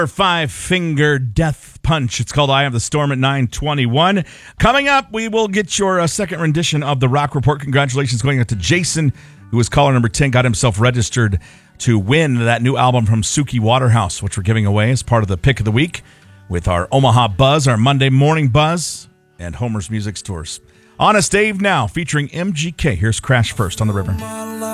Five-finger death punch. It's called Eye of the Storm at 9:21. Coming up, we will get your second rendition of the Rock Report. Congratulations going out to Jason, who was caller number 10, got himself registered to win that new album from Suki Waterhouse, which we're giving away as part of the pick of the week with our Omaha Buzz, our Monday morning Buzz, and Homer's Music Stores. Honest Dave now, featuring MGK. Here's Crash First on the River.